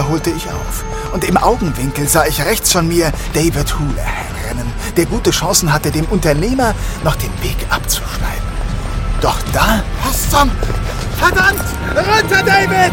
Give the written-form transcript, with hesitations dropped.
Wieder holte ich auf. Und im Augenwinkel sah ich rechts von mir David Houlihan rennen, der gute Chancen hatte, dem Unternehmer noch den Weg abzuschneiden. Doch da... Was zum... Verdammt! Runter, David!